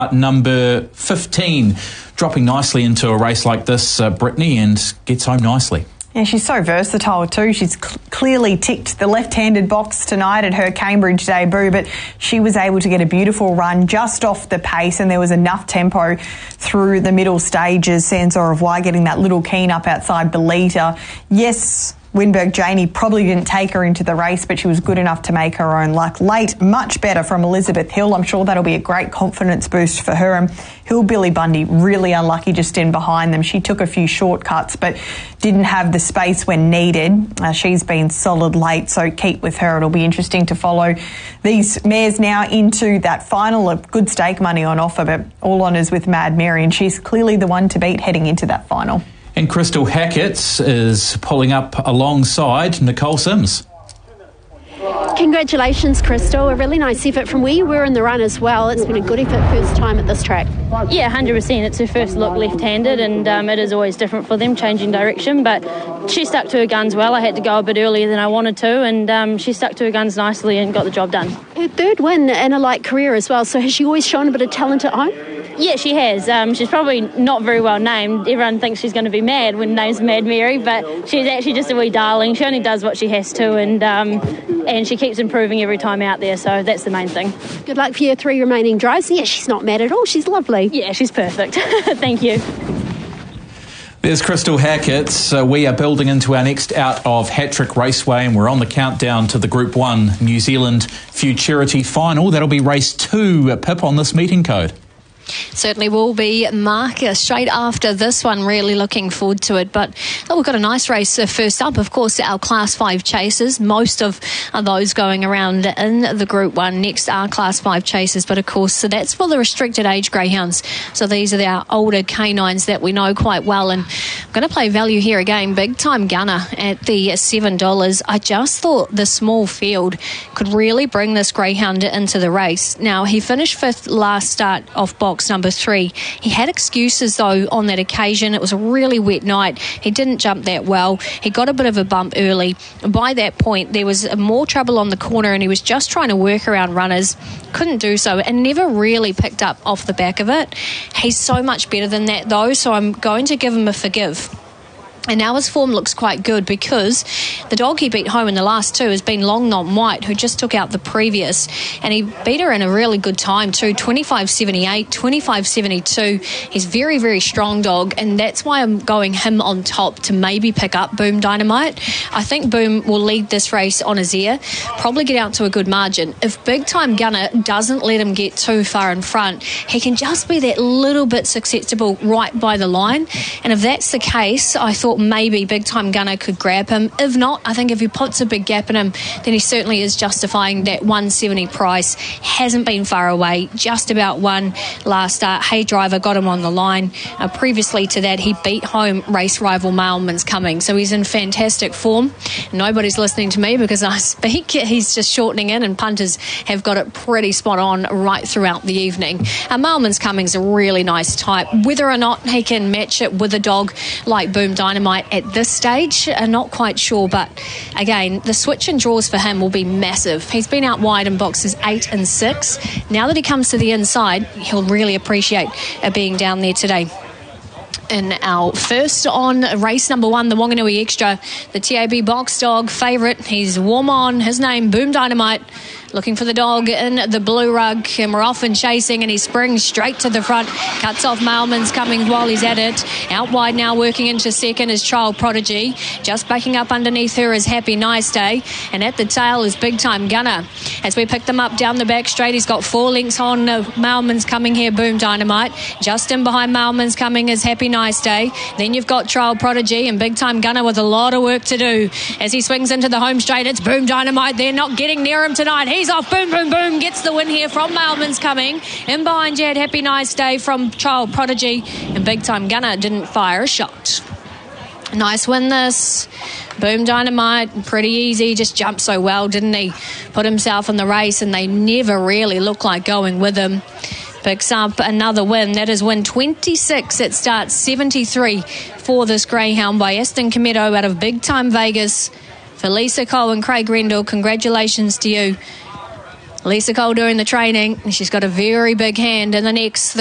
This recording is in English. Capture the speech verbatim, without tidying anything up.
Number fifteen, dropping nicely into a race like this, uh, Brittany, and gets home nicely. Yeah, she's so versatile too. She's cl- clearly ticked the left-handed box tonight at her Cambridge debut, but she was able to get a beautiful run just off the pace, and there was enough tempo through the middle stages. Sans Au Revoir getting that little keen up outside the leader. Yes, Winberg Janey probably didn't take her into the race, but she was good enough to make her own luck late. Much better from Elizabeth Hill. I'm sure that'll be a great confidence boost for her. And Hillbilly Bundy, really unlucky just in behind them. She took a few shortcuts, but didn't have the space when needed. Uh, she's been solid late, so keep with her. It'll be interesting to follow these mares now into that final. Of good stake money on offer, but all honours with Mad Mary, and she's clearly the one to beat heading into that final. And Crystal Hackett is pulling up alongside Nicole Sims. Congratulations, Crystal. A really nice effort from where you were in the run as well. It's been a good effort first time at this track. Yeah, one hundred percent. It's her first look left-handed, and um, it is always different for them, changing direction. But she stuck to her guns well. I had to go a bit earlier than I wanted to, and um, she stuck to her guns nicely and got the job done. Her third win in a light career as well, so has she always shown a bit of talent at home? Yeah, she has. Um, she's probably not very well named. Everyone thinks she's going to be mad when name's Mad Mary, but she's actually just a wee darling. She only does what she has to, and um, and she keeps improving every time out there, so that's the main thing. Good luck for your three remaining drives. Yeah, she's not mad at all. She's lovely. Yeah, she's perfect. Thank you. There's Crystal Hackett. So we are building into our next out of Hattrick Raceway, and we're on the countdown to the Group one New Zealand Futurity Final. That'll be race two, Pip, on this meeting code. Certainly will be, Mark, straight after this one. Really looking forward to it. But oh, we've got a nice race uh, first up. Of course, our Class five chasers. Most of uh, those going around in the Group one. Next are Class five chasers. But of course, so that's for the restricted age greyhounds. So these are our older canines that we know quite well. And I'm going to play value here again. Big Time Gunner at the seven dollars. I just thought the small field could really bring this greyhound into the race. Now, he finished fifth last start off box number three. He had excuses though on that occasion. It was a really wet night. He didn't jump that well. He got a bit of a bump early. By that point, there was more trouble on the corner, and he was just trying to work around runners. Couldn't do so, and never really picked up off the back of it. He's so much better than that though, so I'm going to give him a forgive. And now his form looks quite good because the dog he beat home in the last two has been Long Not White, who just took out the previous. And he beat her in a really good time too, twenty-five seventy-eight, twenty-five seventy-two. He's very, very strong dog, and that's why I'm going him on top to maybe pick up Boom Dynamite. I think Boom will lead this race on his ear, probably get out to a good margin. If Big Time Gunner doesn't let him get too far in front, he can just be that little bit susceptible right by the line. And if that's the case, I thought maybe Big Time Gunner could grab him. If not, I think if he puts a big gap in him, then he certainly is justifying that one seventy price. Hasn't been far away, just about won last start. Hey Driver got him on the line. Uh, previously to that, he beat home race rival Mailman's Coming, so he's in fantastic form. Nobody's listening to me because I speak. He's just shortening in, and punters have got it pretty spot on right throughout the evening. Uh, Mailman's Coming's a really nice type. Whether or not he can match it with a dog like Boom Dynamite at this stage, I'm not quite sure, but again, the switch and draws for him will be massive. He's been out wide in boxes eight and six. Now that he comes to the inside, he'll really appreciate uh, being down there today. In our first on race number one, the Wanganui Extra, the T A B box dog favourite. He's warm on. His name, Boom Dynamite. Looking for the dog in the blue rug, and we're off and chasing, and he springs straight to the front, cuts off Mailman's Coming while he's at it. Out wide now, working into second is Child Prodigy. Just backing up underneath her is Happy Nice Day, and at the tail is Big Time Gunner. As we pick them up down the back straight, he's got four lengths on uh, Mailman's Coming here, Boom Dynamite. Just in behind Mailman's Coming is Happy Nice Day. Then you've got Child Prodigy and Big Time Gunner with a lot of work to do. As he swings into the home straight, it's Boom Dynamite. They're not getting near him tonight. He's off. Boom, boom, boom. Gets the win here from Mailman's Coming. In behind you had Happy Nice Day from Child Prodigy, and Big Time Gunner didn't fire a shot. Nice win this. Boom Dynamite, pretty easy. Just jumped so well, didn't he? Put himself in the race, and they never really look like going with him. Picks up another win. That is win twenty-six. It starts seventy-three for this greyhound by Aston Cometto out of Big Time Vegas. For Lisa Cole and Craig Rendell, congratulations to you. Lisa Cole doing the training. She's got a very big hand in the next